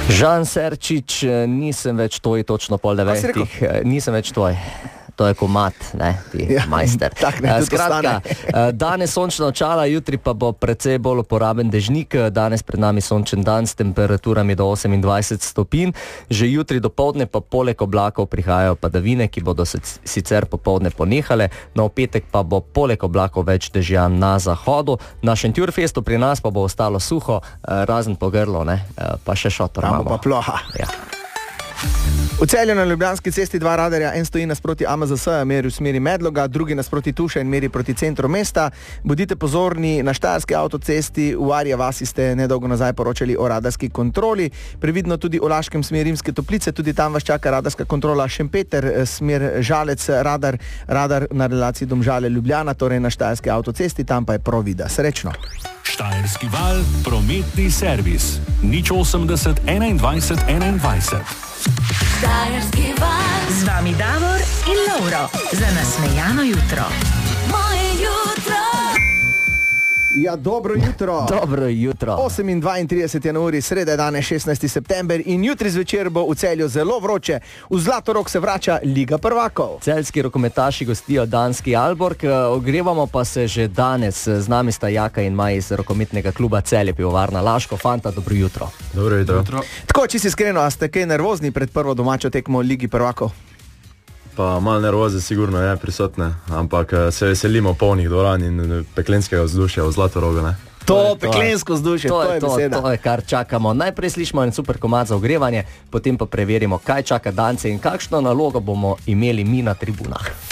Žan Serčič, nisem več tvoj točno pol 9. Nisem več tvoj. To je komat, ne, ti majster. Skratka, danes sončna očala, jutri pa bo precej bolj uporaben dežnik. Danes pred nami sončen dan s temperaturami do 28 stopinj. Že jutri dopoldne pa poleg oblakov prihajajo padavine, ki bodo sicer popoldne ponehale. Na petek pa bo poleg oblakov več dežja na zahodu. Na Šentjurfestu pri nas pa bo ostalo suho, razen po grlo, ne, pa še šotor imamo. Pa ploha. Ja. V Celju na Ljubljanski cesti 2 radarja, en stoji nasproti AMZS, meri v smeri Medloga, drugi nasproti Tuša in meri proti centru mesta. Bodite pozorni, na Štajerski avtocesti v Arja vasi ste nedolgo nazaj poročali o radarski kontroli. Previdno tudi v Laškem smer Rimske Toplice, tudi tam vas čaka radarska kontrola. Šempeter, smer Žalec, radar na relaciji Domžale Ljubljana, torej na Štajerski avtocesti, tam pa je Provida. Srečno! Štajerski val, prometni servis. 080 21 21. Štajerski val. Z vami Davor in Lovro. Za nasmejano jutro. Moje jutro. Ja, dobro jutro. Dobro jutro. 8:32 je na uri, sreda je danes 16. september in jutri zvečer bo v Celju zelo vroče. V Zlatorog se vrača Liga prvakov. Celjski rokometaši gostijo danski Aalborg, ogrevamo pa se že danes. Z nami sta Jaka in Maj iz rokometnega kluba Celje Pivovarna Laško. Fanta, dobro jutro. Dobro jutro. Tako, čisto iskreno, a ste kaj nervozni pred prvo domačo tekmo v Ligi prvakov? Pa malo nervoze sigurno je prisotne, ampak se veselimo polnih dvoran in peklenskega vzdušja v Zlatorogu, ne? To peklensko vzdušje, to je beseda. To je, kar čakamo. Najprej slišimo en super komad za ogrevanje, potem pa preverimo, kaj čaka Dance in kakšno nalogo bomo imeli mi na tribunah.